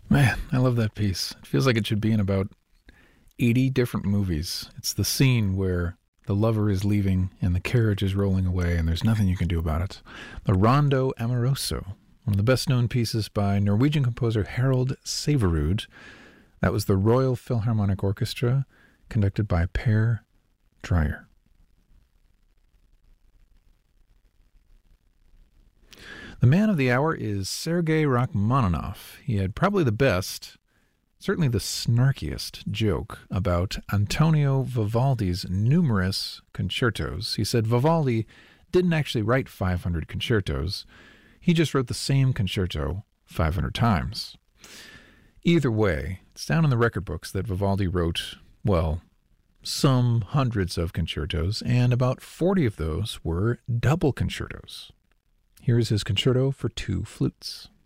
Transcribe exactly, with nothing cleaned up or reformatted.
Man, I love that piece. It feels like it should be in about eighty different movies. It's the scene where the lover is leaving and the carriage is rolling away and there's nothing you can do about it. The Rondo Amoroso, one of the best-known pieces by Norwegian composer Harald Saverud. That was the Royal Philharmonic Orchestra, conducted by Per Dreyer. The man of the hour is Sergei Rachmaninoff. He had probably the best, certainly the snarkiest joke about Antonio Vivaldi's numerous concertos. He said Vivaldi didn't actually write five hundred concertos. He just wrote the same concerto five hundred times. Either way, it's down in the record books that Vivaldi wrote, well, some hundreds of concertos, and about forty of those were double concertos. Here is his concerto for two flutes.